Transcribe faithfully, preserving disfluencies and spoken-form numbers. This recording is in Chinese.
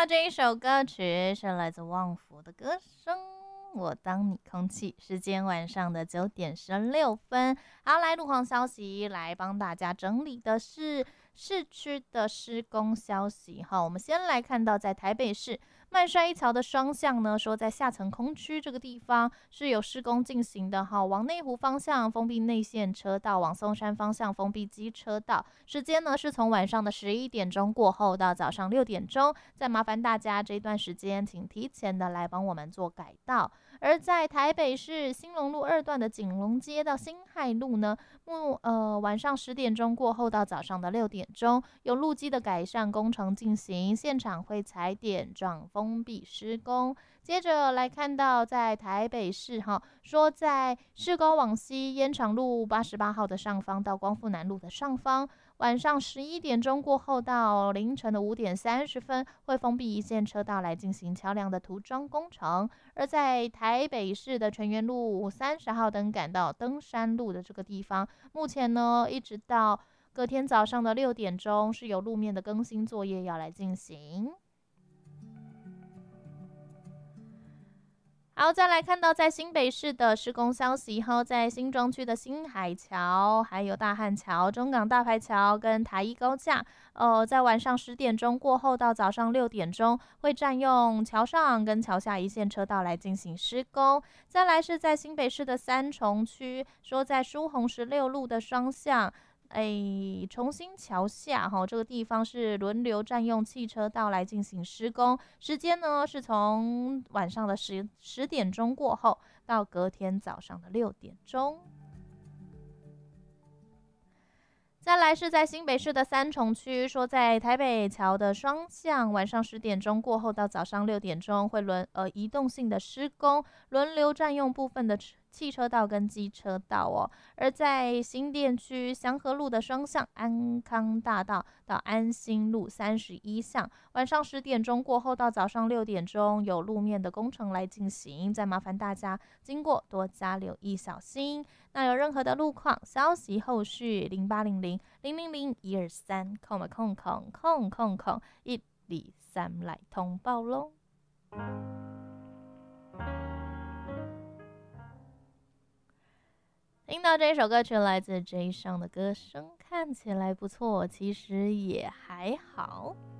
到这一首歌曲是来自旺福的歌声，我当你空气。时间晚上的九点十六分。好，来路况消息，来帮大家整理的是市区的施工消息。哈，我们先来看到在台北市曼帅一桥的双向呢，说在下层空区这个地方是有施工进行的。哈，往内湖方向封闭内线车道，往松山方向封闭机车道。时间呢是从晚上的十一点钟过后到早上六点钟。再麻烦大家这段时间，请提前的来帮我们做改道。而在台北市兴隆路二段的景隆街到辛亥路呢，目呃晚上十点钟过后到早上的六点钟，有路基的改善工程进行，现场会踩点状封闭施工。接着来看到在台北市哈，说在市高往西烟厂路八十八号的上方到光复南路的上方，晚上十一点钟过后到凌晨的五点三十分，会封闭一线车道来进行桥梁的涂装工程。而在台北市的全园路三十号登赶到登山路的这个地方，目前呢一直到隔天早上的六点钟是有路面的更新作业要来进行。好，再来看到在新北市的施工消息后，在新庄区的新海桥、还有大汉桥、中港大排桥跟台一高架，呃，在晚上十点钟过后到早上六点钟，会占用桥上跟桥下一线车道来进行施工。再来是在新北市的三重区，说在疏洪十六路的双向。哎，重新桥下哈，这个地方是轮流占用汽车道来进行施工，时间呢是从晚上的十十点钟过后到隔天早上的六点钟。再来是在新北市的三重区，说在台北桥的双向，晚上十点钟过后到早上六点钟会轮呃移动性的施工，轮流占用部分的汽车道跟机车道哦。而在新店区祥和路的双向安康大道到安心路三十一巷，晚上十点钟过后到早上六点钟有路面的工程来进行，再麻烦大家经过多加留意小心。那有任何的路况消息，后续零八零零零零零一二三空嘛空空空空空一二三来通报喽。听到这首歌曲来自 J 上的歌声，看起来不错，其实也还好。